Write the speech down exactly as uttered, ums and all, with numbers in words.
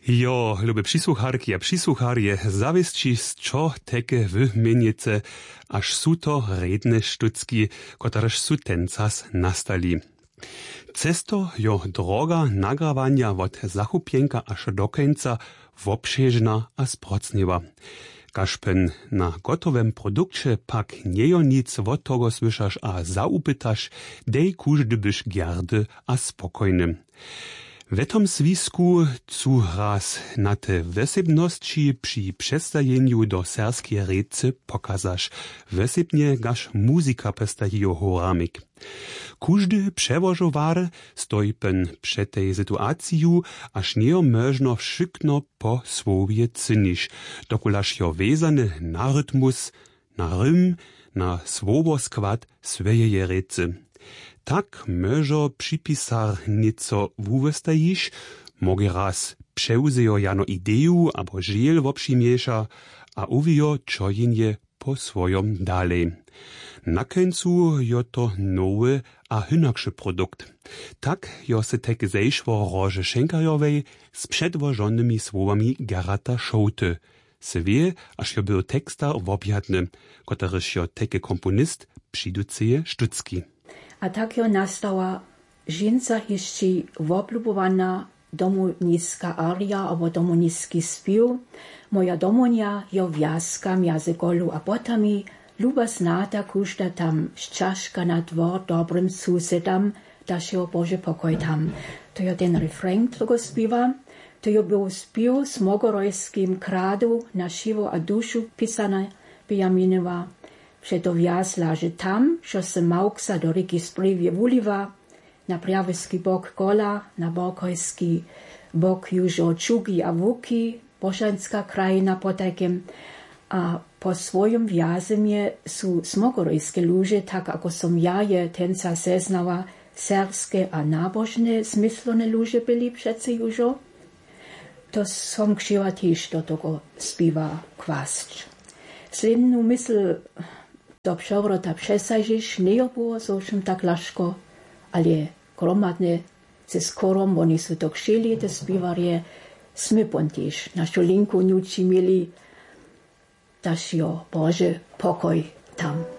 Jo, lube přisłucharki a přisłucharje, zawiesći z čo teke w mienice, aż su to redne štucky, kotarež su tencas nastali. Cesto jo droga nagrawanja wot zachupienka aż do końca wobšežna a sprocniwa. Kašpen na gotowym produkcie pak niejo nic wot togo słyszasz a zaupytasz, dej kuždy byś giardy a spokojnym. W tom zwisku cu raz na te wesebności przy przedstawieniu do serskie rece pokazasz, wesebnie gasz muzyka pestajijo horamik. Kuždy przewożowar stoi pen przed tej sytuaciju, aż nie można wszykno po słowie cynisz, dokulaż jo vezany na rytmus, na rym, na słowoskład swojej rece. Tak może przypisar nieco wuwestajisz, mogi raz przeuzejo jano ideju abo žiel wopřimiesza, a uwijo čojinje po swojom dalej. Na końcu jo to nowy a hynakszy produkt. Tak jo se tek zejszwo Roże Schenkajowej z przedwożonymi słowami Gerata Schoute. Se wie, aż jo był tekstar wobjadny, kotaryż jo teke komponist přiduceje štucky. A tak jo nastała żeńca jeszcze woblubowana domonicka aria albo domoniski spił. Moja domonia jo wjaska między golu a botami, luba znata kużda tam szczaszka na dwór dobrym susedam, da się Boże pokoj tam. To jo ten refrain, którego śpiewa, to jo był spił z mogorojskim kradu na siwo a duszu pisana Benjaminowa. Przeto wjaz laže tam, što se mauksa do riki Sprivje vuliva, na praveski bok kola, na bokojski bok južo Čugi a Vuki, bošanska krajina potekem, a po svojom vjazemje su smogorojske luže, tak ako som ja je tenca seznala, serske a nabožne smyslone luže byli přece južo. To som kšiva tiž do togo spiva kvasč. Slednu mysl do převrota přesažiš, nejobuo zošem tak laško, ale gromadne se skorom, oni su to kšili, te spivarje, sme pontiš, našu linku nuči mili, daš jo Bože pokoj tam.